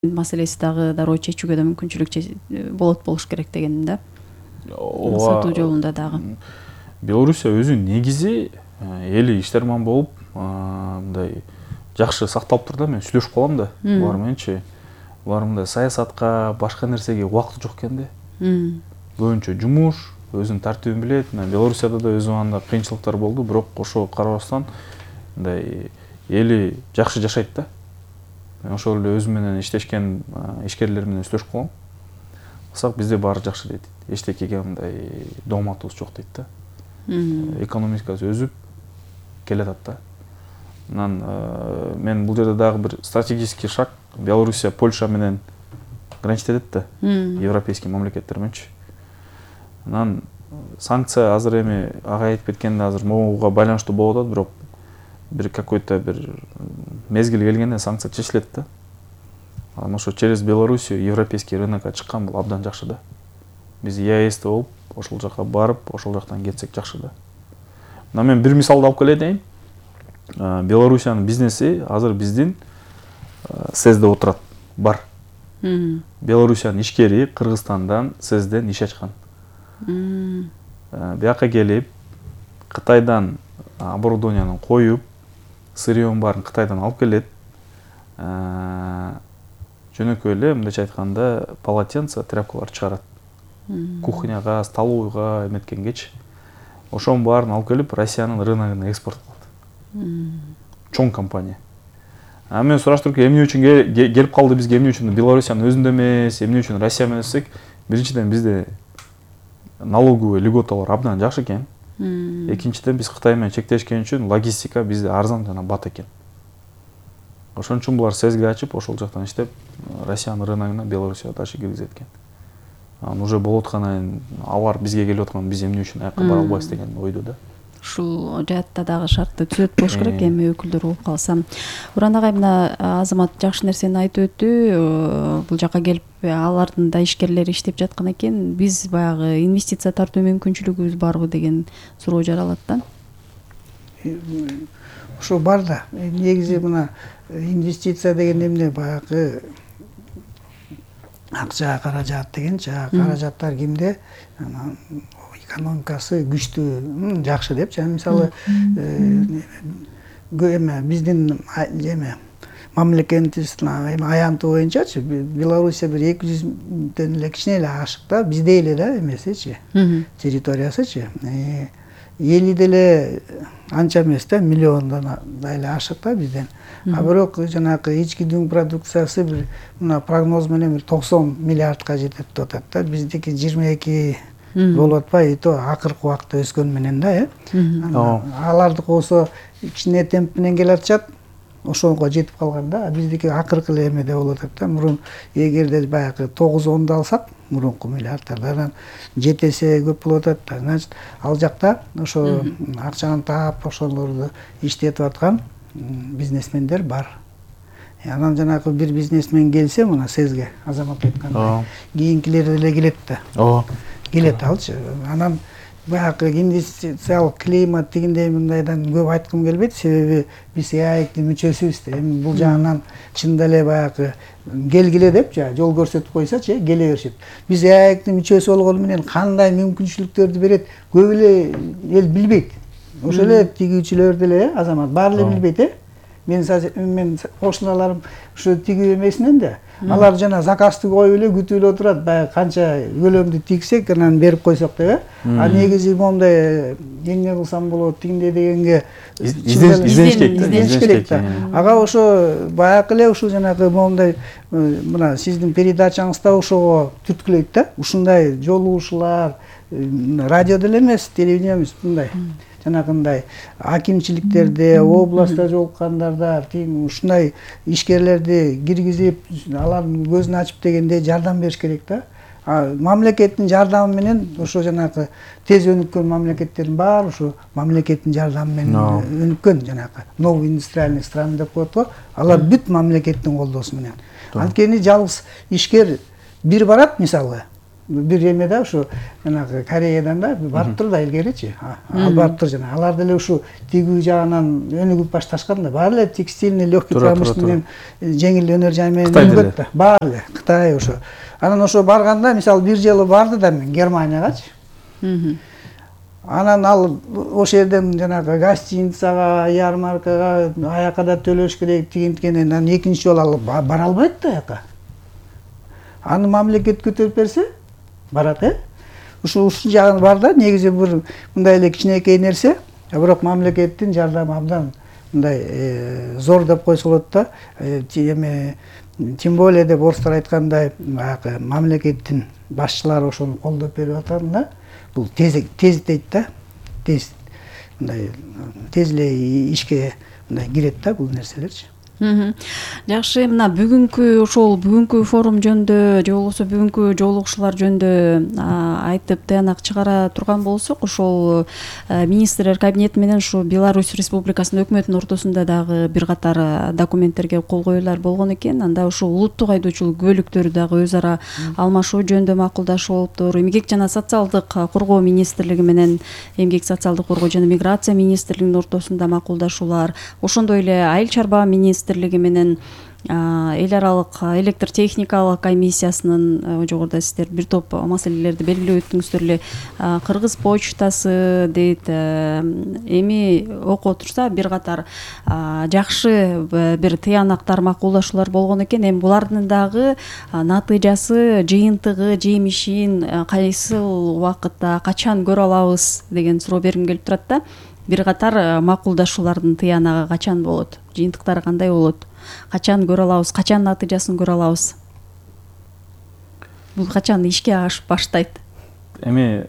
маселеси дагы дароо чечүүгө да мүмкүнчүлүк болуш керек дегеним да. Сатуу жолунда дагы. Белоруссия өзүнүн негизи эли иштерман болуп, мындай жакшы сакталып тур да, мен сүйлөшүп калам да булар мененчи. Булар мындай саясатка, башка нерсеге убакыты жок экен да. Көбүнчө жумуш, өзүнүн тартибин билет. Белоруссияда да өз убагында кыйынчылыктар болду, бирок ошого карабастан мындай эли жакшы жашайт да. Мен ошол эле өзүм менен иштешкен ишкерлер менен сүйлөшүп калам. Кылсак бизде баары жакшы дейт. Эчтекеге мындай дооматыбыз жок дейт да. Экономикасы өсүп келатат да. Мен бул жерде дагы бир стратегический шаг. Белоруссия Польша менен граничит да. Европейский мамлекеттер мененчи. Санкция азыр эми ага айтып кеткенде азыр могуга байланыштуу болуп атат, бирок бир какой-то бир мезгил келгенде санкция чечилет да. Анан ошо через Белоруссию европейский рынокко чыккан бул абдан жакшы да. Биз ЕАЭСте болуп, ошол жака барып, ошол жактан кетсек жакшы да. Мен бир мисалды алып келейин. Белоруссиянын бизнеси азыр биздин СЭЗде отурат, бар. Белоруссиянын ишкери Кыргызстандан СЭЗден иш ачкан. Бияка келип, Кытайдан оборудованияны коюп, сырьёнун баарын Кытайдан алып келет. Жөнөкөй эле мындайча айтканда полотенце, тряпкалар чыгарат. Кухняга, столовыйга эметкенгечи. Ошонун баарын алып келип, Россиянын рыногуна экспорт кылат. Чоң компания. Мен сураштырып, эмне үчүн келип калды бизге, эмне үчүн Белоруссиянын өзүндө эмес, эмне үчүн Россия менен десек, биринчиден бизде налоговый льготалар абдан жакшы экен. Экинчиден биз Кытай менен чектешкен үчүн логистика бизде арзан жана бат экен. Ошон үчүн булар СЭЗге ачып, ошол жактан иштеп, Россиянын рыногуна Белоруссияга дача киргизет экен. Уже болуп аткандан алар бизге келип аткан, биз эмне үчүн аяка бара албайбыз деген ойдо да. Ушул жаатта дагы шартты түзөт болуш керек, эми өкүлдөр болуп калса. Уран агай, мына Азамат жакшы нерсени айтып өттү. Бул жака келип алардын да ишкерлери иштеп жаткан экен. Биз баягы инвестиция тартуу мүмкүнчүлүгүбүз барбы деген суроо жаралат да. Ошо бар да. Негизи мына инвестиция деген эмне, баягы акча, каражат дегенчи. Каражаттар кимде? Экономикасы күчтүү, жакшы депчи. Мисалы, биздин мамлекетибиздин аянты боюнчачы Белоруссия бир 200дөн эле кичине эле ашык да, биздей эле да эмесичи, территориясычы. Эли деле анча эмес да, миллиондон эле ашык да бизден. Бирок жанагы ички дүң продукциясы бир мына прогноз менен бир 90 миллиардка жетет деп атат да. Биздики 22 болуп атпайбы, то акыркы убакта өскөн менен да, алардыкы болсо кичине темп менен келатышат, ошого жетип калган да. Биздики акыркы эле эмеде болуп атат да. Мурун эгерде баягы 9-10 алсак, мурунку миллиардтардан 7 эсе көп болуп атат да. Значит, ал жакта ошо акчаны таап, ошолорду иштетип аткан бизнесмендер бар. Анан жанагы бир бизнесмен келсе, мына СЭЗге, Азамат айткандай, кийинкилер деле келет да. Келет алчы. Анан баягы инвестициялык климат дегендей мындайдан көп айткым келбейт, себеби биз ЭАЭКтин мүчөсүбүз да. Эми бул жагынан чында эле баягы келгиле деп жол көрсөтүп койсочу, келе беришет. Биз ЭАЭКтин мүчөсү болгону менен кандай мүмкүнчүлүктөрдү берет, көп эле эл билбейт. Ошол эле тигүүчүлөр деле, Азамат, баары эле билбейт, мен кошуналарым ушу тигүү эмесинен да. Алар жана заказды коюп эле күтүп эле отурат, баягы канча көлөмдү тигсек, анан берип койсок деп. Негизи моундай эмне кылсам болот дегенде дегенге издениш керек да. Ага ошо баягы эле ушул жанагы моундай мына сиздин передачаңызда ошого түрткүлөйт да. Ушундай жолугушуулар радио деле эмес, телевидение эмес, мындай жанагындай акимчиликтерде, областта жолуккандарда ушундай ишкерлерди киргизип, алардын көзүн ачып дегенде жардам бериш керек да. Мамлекеттин жардамы менен ошо жанагы тез өнүккөн мамлекеттердин баары ошо мамлекеттин жардамы менен өнүккөн, жанагы новый индустриальный страны деп коет го. Алар бүт мамлекеттин колдоосу менен. Анткени жалгыз ишкер бир барат, мисалы, бир эме да ушу жанагы Кореядан да барып тур да илгеричи. Ал барып тур жана. Алар деле ушу тигүү жагынан өнүгүп башташкан да. Баары эле текстильный, легкий промышленный менен жеңил өнөр жай менен өнүгөт да. Баары эле Кытай ошо. Анан ошо барганда, мисалы бир жолу барды да мен Германиягачы. Анан ал ошол жерден жанагы гостиницага, ярмаркага аяка да төлөш керек тигинткенен анан экинчи жолу ал бара албайт да аяка. Аны мамлекет көтөрүп берсе, барат, ушул жагы бар да, негизи бир мындай эле кичинекей нерсе, бирок мамлекеттин жардамы абдан мындай зор деп койсо болот да. Тем более деп орустар айткандай, мамлекеттин башчылары ошону колдоп берип атат да. Бул тез дейт да. Тез эле ишке мындай кирет да бул нерселерчи. Жакшы, мына бүгүнкү форум жөнүндө же болбосо бүгүнкү жолугушуулар жөнүндө айтып таянак чыгара турган болсок, ошол министрлер кабинети менен ушу Беларусь Республикасынын өкмөтүнүн ортосунда дагы бир катар документтерге кол коюулар болгон экен. Анда ушу улуттук айдоочулук бөлүктөрү дагы өз ара алмашуу жөнүндө макулдашуу болуптур. Эмгек жана социалдык коргоо министрлиги менен Эмгек социалдык коргоо жана миграция министрлигинин ортосунда макулдашуулар, ошондой эле айыл чарба министрлиги менен эл аралык электр техникалык комиссиясынын жогоруда сиздер бир топ маселелерди белгилеп өттүңүздөр эле. Кыргыз почтасы дейт, эми окуп турса бир катар жакшы бир тыянактар макулдашуулар болгон экен. Эми булардын дагы натыйжасы, жыйынтыгы, жемишин кайсыл убакытта, качан көрө алабыз деген суроо бергим келип турат да. Бир катар макулдашуулардын тыянагы качан болот? Жыйынтыктары кандай болот? Качан көрө алабыз? Качан натыйжасын көрө алабыз? Бул качан ишке ашып баштайт? Эми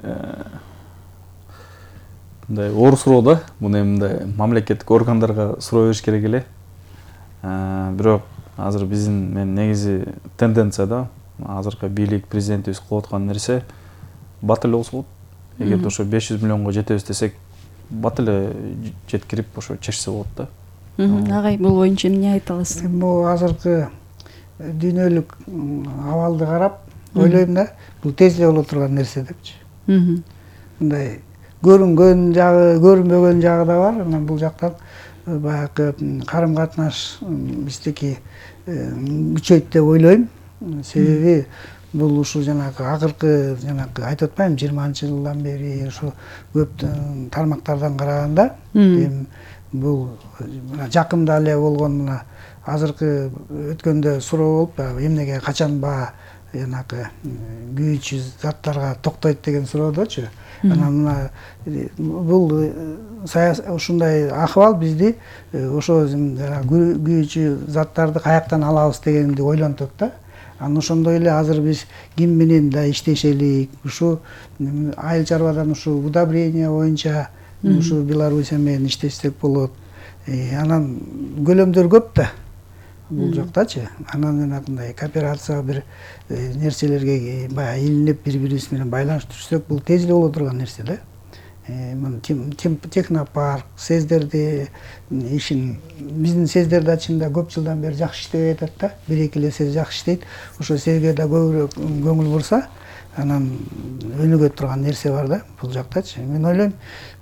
мындай оор суроо да. Муну эми мындай мамлекеттик органдарга суроо бериш керек эле. Бирок азыр мен негизи тенденция да. Азыркы бийлик, президентибиз кылып аткан нерсе бат эле болсо болот. Эгерде ошо 500 миллионго жетебиз десек, бат эле жеткирип ошо чечсе болот да. Агай, бул боюнча эмне айта аласыз? Бул азыркы дүйнөлүк абалды карап ойлойм да, бул тез эле боло турган нерсе депчи. Мындай көрүнгөн жагы, көрүнбөгөн жагы да бар. Анан бул жактан баягы карым катнаш биздики күчөйт деп ойлойм. Себеби бул ушу жанагы акыркы айтып атпайм, 20-жылдан бери ушу көп тармактардан караганда бул жакында эле болгон мына азыркы өткөндө суроо болуп, эмнеге качан баа жанагы күйүүчү заттарга токтойт деген суроодочу. Анан мына бул ушундай акыбал бизди ошо күйүүчү заттарды каяктан алабыз дегенди ойлонтот да. Анан ошондой эле азыр биз ким менен да иштешелик, ушу айыл чарбадан ушу удобрение боюнча ушу Белоруссия менен иштешсек болот. Анан көлөмдөр көп да бул жактачы. Анан мындай кооперация бир нерселерге баягы илинип бири-бирибиз менен байланыш түзсөк, бул тез эле боло турган нерсе да. Технопарк, СЭЗдерди ишин биздин СЭЗдер да чынында көп жылдан бери жакшы иштебей атат да. 1-2 эле СЭЗ жакшы иштейт. Ошо СЭЗге да көбүрөөк көңүл бурса, анан өнүгө турган нерсе бар да бул жактачы. Мен ойлойм,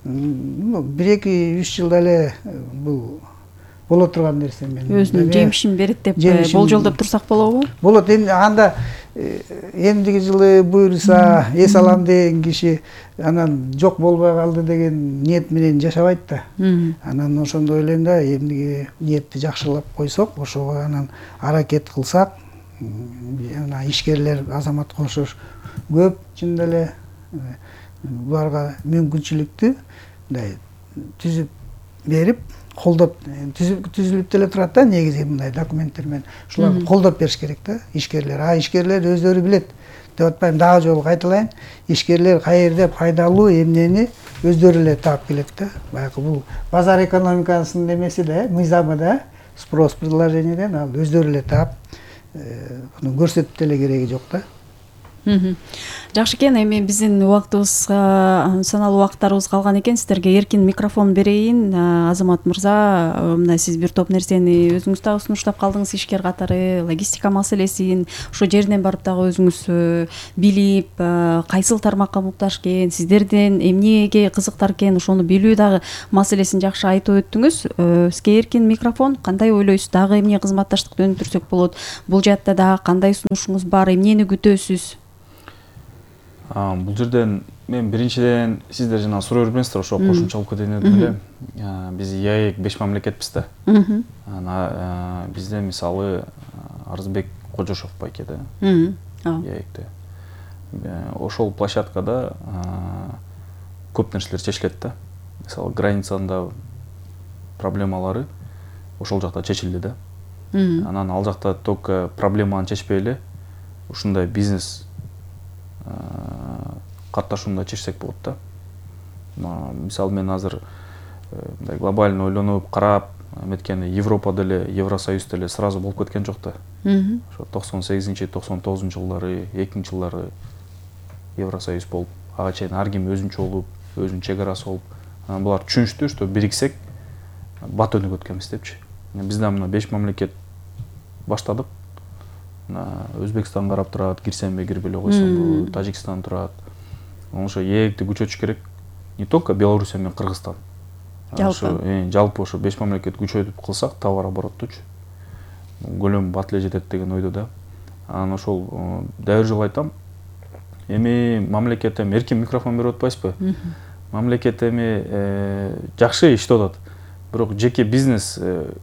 1-2-3 жылда эле бул боло турган нерсе. Өзүнүн жемишин берет деп болжолдоп турсак болобу? Болот. Эми анда эмдиги жылы буюрса эс алам деген киши анан жок болбой калды деген ниет менен жашабайт да. Анан ошондой элем да, эмдиги ниетти жакшылап койсок, ошого анан аракет кылсак, ишкерлер, азамат коңшош көп чынында эле буларга мүмкүнчүлүктү мындай түзүп берип, колдоп түзүлүп деле турат да, негизи мындай документтер менен ушуларды колдоп бериш керек да ишкерлер. Ишкерлер өздөрү билет деп атпайм, дагы жолу кайталайын. Ишкерлер каерде пайдалуу эмнени өздөрү эле таап келет да. Баягы бул базар экономикасынын эмеси да, мыйзамы да, спрос предложениеден ал өздөрү эле таап, муну көрсөтүп деле кереги жок да. Жакшы экен, эми биздин убактыбызга саналуу убакыттарыбыз калган экен. Сиздерге эркин микрофон берейин. Азамат мырза, мына сиз бир топ нерсени өзүңүз дагы сунуштап калдыңыз, ишкер катары логистика маселесин, ошо жеринен барып дагы өзүңүз билип, кайсыл тармакка муктаж экен, сиздерден эмнеге кызыктар экен, ошону билүү дагы маселесин жакшы айтып өттүңүз. Сизге эркин микрофон. Кандай ойлойсуз, дагы эмне кызматташтыкты өнүктүрсөк болот? Бул жаатта дагы кандай сунушуңуз бар, эмнени күтөсүз? Бул жерден мен биринчиден сиздер жана суроо бербеңиздер, ошо кошумча алып кетейин дедим эле. Биз ЯЭК 5 мамлекетпиз да. Бизде мисалы Арызбек Кожошов байке да. ЯЭКте. Ошол площадкада көп нерселер чечилет да. Мисалы границада проблемалары ошол жакта чечилди да. Анан ал жакта только проблеманы чечпей эле ушундай бизнес катташуунда чечсек болот да. Мисалы мен азыр мындай глобально ойлонуп карап эметкенде Европа деле, Евросоюз деле сразу болуп кеткен жок да. Ошо 98-99 жылдары, 2000-жылдары Евросоюз болуп, ага чейин ар ким өзүнчө болуп, өзүнүн чек арасы болуп, анан булар түшүнүштү, что бириксек бат өнүгөт экенбиз депчи. Биз да мына 5 мамлекет баштадык. Өзбекстан карап турат, кирсемби кирбей эле койсоңбу, Тажикстан турат. Ошо ЭЭКти күчөтүш керек. Не только Белоруссия менен Кыргызстан. Жалпы ошо 5 мамлекет күчөтүп кылсак, товар обороттучу көлөм бат эле жетет деген ойдо да. Анан ошол дайыр жолу айтам. Эми мамлекет эми эркин микрофон берип атпайсызбы? Мамлекет эми жакшы иштеп атат. Бирок жеке бизнес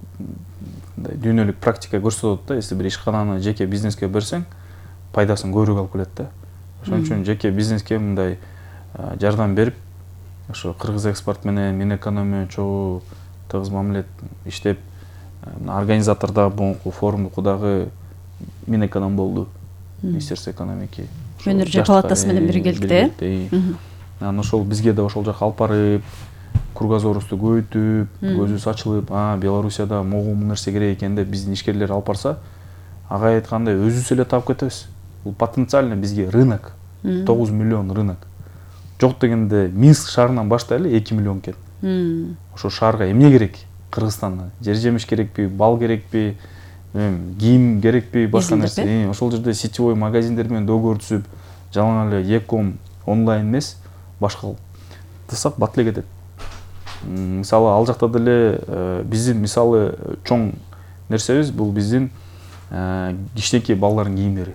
дүйнөлүк практика көрсөтөт да, если бир ишкананы жеке бизнеске берсең, пайдасын көбүрөөк алып келет да. Ошон үчүн жеке бизнеске мындай жардам берип, ошо Кыргыз экспорт менен Минэкономия чогуу тыгыз мамилет иштеп, организатор дагы бугунку форумду дагы Минэконом болду, Министерство экономики. Өнөр палатасы менен бирге келди да. Анан ошол бизге да ошол жака алып барып, кругозорубузду көбөйтүп, көзүбүз ачылып, Белоруссияда могу нерсе керек экен деп биздин ишкерлер алып барса, ага айткандай өзүбүз эле таап кетебиз. Бул потенциально бизге рынок, 9 миллион рынок. Жок дегенде Минск шаарынан баштайлы 2 миллион экен. Ошо шаарга эмне керек? Кыргызстандан жер жемиш керекпи, бал керекпи, кийим керекпи, башка нерсе. Ошол жерде сетевой магазиндер менен договор түзүп, жалаң эле e-com онлайн эмес, башка тысак бат эле кетет. Мисалы ал жакта деле биздин мисалы чоң нерсебиз бул биздин кичинекей балдардын кийимдери.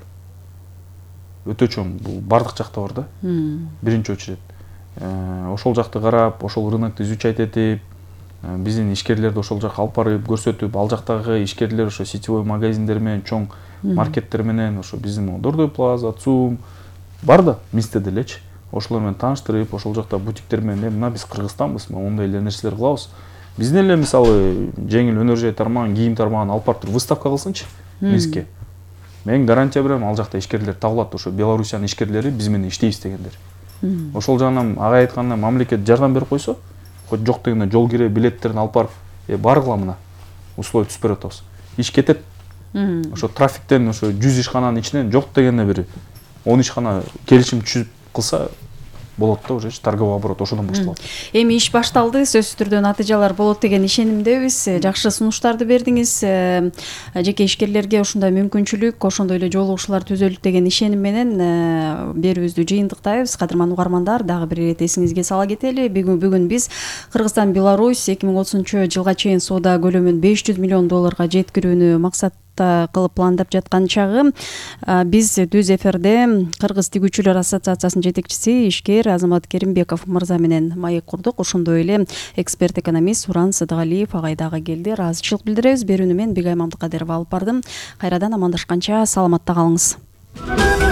Өтө чоң, бул бардык жакта бар да. Биринчи очередь. Ошол жакты карап, ошол рынокту изучать этип, биздин ишкерлерди ошол жака алып барып көрсөтүп, ал жактагы ишкерлер ошо сетевой магазиндер менен, чоң маркеттер менен, ошо биздин Дордой Плаза, ЦУМ бар да, Минскте делечи. Ошолор менен тааныштырып, ошол жакта бутиктер менен, мына биз Кыргызстанбыз, мондай эле нерселер кылабыз. Биздин эле мисалы жеңил өнөр жай тармагын, кийим тармагын алып барып туруп выставка кылсынчы Минскке. Мен гарантия берем, ал жакта ишкерлер табылат, ошо Белоруссиянын ишкерлери биз менен иштейбиз дегендер. Ошол жагынан ага айтканда мамлекет жардам берип койсо, хоть жок дегенде жол кире билеттерин алып барып, баргыла мына условия түзүп берип атабыз. Иш кетет. Ошо трафиктен ошо 100 ишкананын ичинен жок дегенде бир 10 ишкана келишим түзүп кылса болот да, уже торговый оборот ошондон башталат. Эми иш башталды, сөзсүз түрдө натыйжалар болот деген ишенимдебиз. Жакшы сунуштарды бердиңиз. Жеке ишкерлерге ушундай мүмкүнчүлүк, ошондой эле жолугушуулар түзөлүт деген ишеним менен берүүбүздү жыйынтыктайбыз. Кадырман угармандар, дагы бир ирет эсиңизге сала кетели. Бүгүн биз Кыргызстан Беларусь 2030-жылга чейин соода көлөмүн $500 миллион жеткирүүнү максат кылып пландап жаткан чагы биз Дүз эфирде Кыргыз тигүүчүлөр ассоциациясынын жетекчиси ишкер Азамат Керимбеков мырза менен маек курдук. Ошондой эле эксперт экономист Суран Сыдыгалиев агай дагы келди. Ыраазычылык билдиребиз. Берүүнү мен Бигай Мамдыкадырова алып бардым. Кайрадан амандашканча саламатта калыңыз.